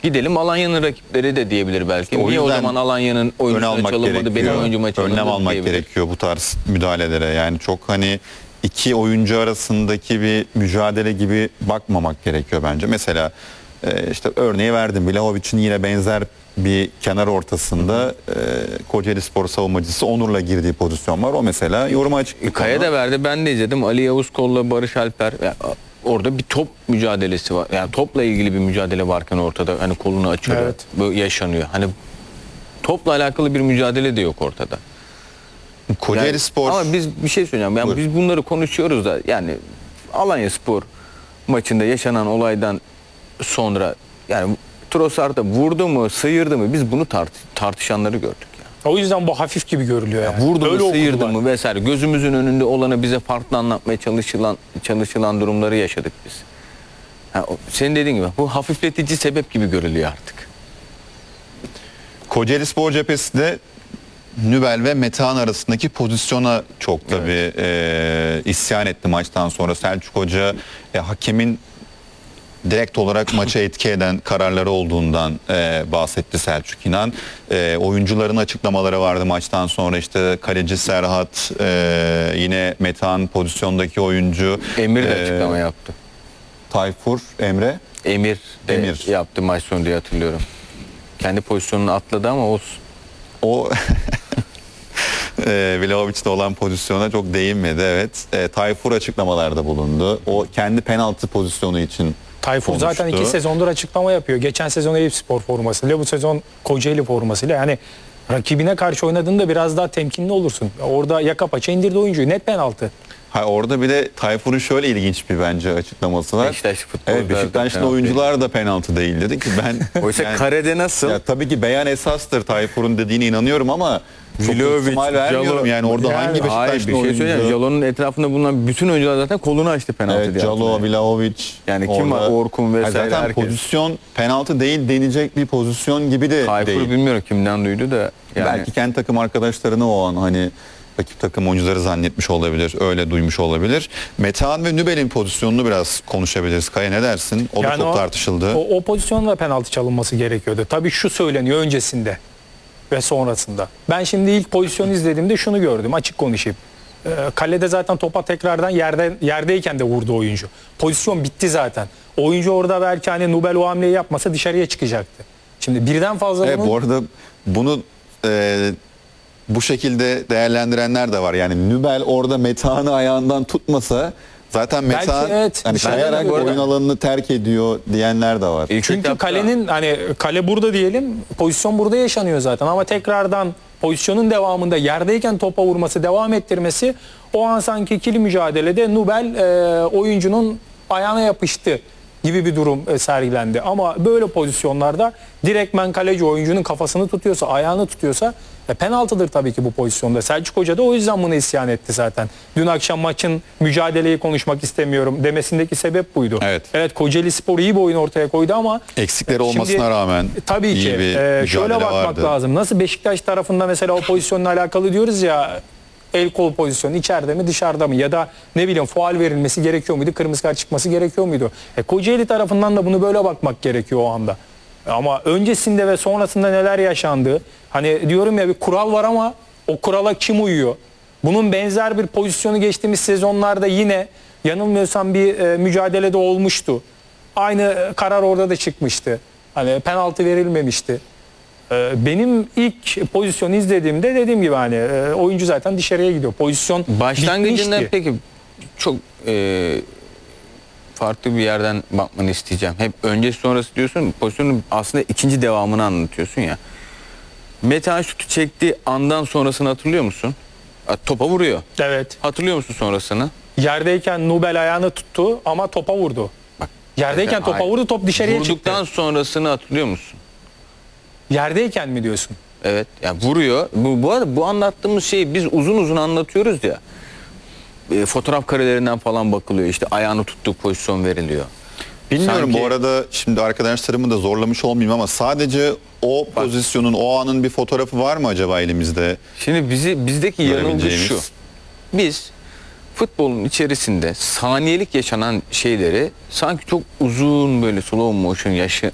Gidelim Alanya'nın rakipleri de diyebilir belki. O Niye o yüzden zaman Alanya'nın oyuncusu çalınmadı, benim oyuncum açılmadı önlem almak diyebilir. gerekiyor bu tarz müdahalelere. Yani çok hani iki oyuncu arasındaki bir mücadele gibi bakmamak gerekiyor bence. Mesela işte örneği verdim. Vlahovic'in yine benzer bir kenar ortasında Kocaelispor savunmacısı Onur'la girdiği pozisyon var. O mesela yoruma açık. Kaya da verdi. Ben de izledim. Ali Yavuz Kol'la Barış Alper. Yani orada bir top mücadelesi var. Yani topla ilgili bir mücadele varken ortada hani kolunu açıyor. Evet. Bu yaşanıyor. Hani topla alakalı bir mücadele de yok ortada. Kocaelispor. Ama biz bir şey söyleyeceğim. Yani biz bunları konuşuyoruz da yani Alanyaspor maçında yaşanan olaydan sonra yani Trossard'a vurdu mu, sıyırdı mı biz bunu tartışanları gördük. O yüzden bu hafif gibi görülüyor yani. Vurdu Öyle mu, sıyırdı okudular. mı vesaire. Gözümüzün önünde olanı bize farklı anlatmaya çalışılan durumları yaşadık biz. Senin dediğin gibi bu hafifletici sebep gibi görülüyor artık. Kocaelispor cephesinde Nübel ve Metehan arasındaki pozisyona çok tabii isyan etti maçtan sonra. Selçuk Hoca hakemin direkt olarak maça etki eden kararları olduğundan bahsetti Selçuk İnan. Oyuncuların açıklamaları vardı maçtan sonra, işte kaleci Serhat, yine Metehan pozisyondaki oyuncu. Emir de açıklama yaptı. Tayfur, Emre. Emir Emir yaptı maç sonu diye hatırlıyorum. Kendi pozisyonunu atladı ama olsun. O Vlahovic'de olan pozisyona çok değinmedi, evet. Tayfur açıklamalarda bulundu. O kendi penaltı pozisyonu için Tayfur konuştu. zaten 2 sezondur açıklama yapıyor. Geçen sezon Eyüpspor formasıyla, bu sezon Kocaeli formasıyla. Yani rakibine karşı oynadığında biraz daha temkinli olursun. Orada yaka paça indirdi oyuncuyu. Net penaltı. Orada bir de Tayfur'un şöyle ilginç bir bence açıklaması var. Beşiktaş futbolcular Evet, Beşiktaşlı penaltı oyuncular da penaltı değil dedi ki ben. Oysa karede nasıl? Ya tabii ki beyan esastır, Tayfur'un dediğine inanıyorum ama çok Vlahovic, ihtimal vermiyorum Jalo, yani orada hangi hayır, Beşiktaşlı bir şey oyuncu? söyleyeyim. Jalo'nun etrafında bulunan bütün oyuncular zaten kolunu açtı penaltı Evet, diye. Jalo, Vlahovic. Yani kim var? Orkun vesaire, Zaten herkes. pozisyon penaltı değil denecek bir pozisyon gibi de Tayfur değil. bilmiyorum kimden duydu da. Yani Belki kendi takım arkadaşlarını o an hani rakip takım oyuncuları zannetmiş olabilir. Öyle duymuş olabilir. Metehan ve Nübel'in pozisyonunu biraz konuşabiliriz. Kaya, ne dersin? O da Yani çok tartışıldı. O pozisyonda penaltı çalınması gerekiyordu. Tabii şu söyleniyor öncesinde ve sonrasında. Ben şimdi ilk pozisyonu izlediğimde şunu gördüm, açık konuşayım. Kalede zaten topa tekrardan yerdeyken de vurdu oyuncu. Pozisyon bitti zaten. Oyuncu orada belki hani Nübel o hamleyi yapmasa dışarıya çıkacaktı. Şimdi birden fazla Evet, bu arada bunu bu şekilde değerlendirenler de var. Yani Nübel orada Metehan'ı ayağından tutmasa zaten Metehan evet, hani kayarak oyun alanını terk ediyor diyenler de var. Çünkü kalenin hani kale burada diyelim, pozisyon burada yaşanıyor zaten ama tekrardan pozisyonun devamında yerdeyken topa vurması, devam ettirmesi, o an sanki ikili mücadelede Nübel oyuncunun ayağına yapıştı gibi bir durum sergilendi. Ama böyle pozisyonlarda direktmen kaleci oyuncunun kafasını tutuyorsa, ayağını tutuyorsa penaltıdır tabii ki bu pozisyonda. Selçuk Hoca da o yüzden bunu isyan etti zaten. Dün akşam maçın mücadeleyi konuşmak istemiyorum demesindeki sebep buydu. Evet. Kocaelispor iyi bir oyun ortaya koydu ama Eksikleri olmasına rağmen tabii iyi ki bir mücadele şöyle bakmak vardı. lazım. Nasıl Beşiktaş tarafında mesela o pozisyonla alakalı diyoruz ya, el kol pozisyonu içeride mi dışarıda mı, ya da ne bileyim faul verilmesi gerekiyor muydu, kırmızı kart çıkması gerekiyor muydu? Kocaeli tarafından da bunu böyle bakmak gerekiyor o anda. Ama öncesinde ve sonrasında neler yaşandı, hani diyorum ya, bir kural var ama o kurala kim uyuyor? Bunun benzer bir pozisyonu geçtiğimiz sezonlarda yine yanılmıyorsam bir mücadelede olmuştu. Aynı karar orada da çıkmıştı. Hani penaltı verilmemişti. Benim ilk pozisyonu izlediğimde dediğim gibi hani oyuncu zaten dışarıya gidiyor. Pozisyon başlangıcında bitmişti. peki çok farklı bir yerden bakmanı isteyeceğim. Hep öncesi sonrası diyorsun. Pozisyonun aslında ikinci devamını anlatıyorsun ya. Metehan şutu çektiği andan sonrasını hatırlıyor musun? Topa vuruyor. Evet. Hatırlıyor musun sonrasını? Yerdeyken Nübel ayağını tuttu ama topa vurdu. Bak, Yerdeyken topa hayır. vurdu, top dışarıya Vurduktan çıktı. sonrasını hatırlıyor musun? Yerdeyken mi diyorsun? Evet. Yani vuruyor. Bu arada bu anlattığımız şeyi biz uzun uzun anlatıyoruz ya. Fotoğraf karelerinden falan bakılıyor. İşte ayağını tuttuğu pozisyon veriliyor. Bilmiyorum Sanki- bu arada, şimdi arkadaşlarımı da zorlamış olmayayım ama sadece o pozisyonun, o anın bir fotoğrafı var mı acaba elimizde? Şimdi bizdeki yanılgı Görebileceğimiz. şu. Biz futbolun içerisinde saniyelik yaşanan şeyleri sanki çok uzun böyle slow motion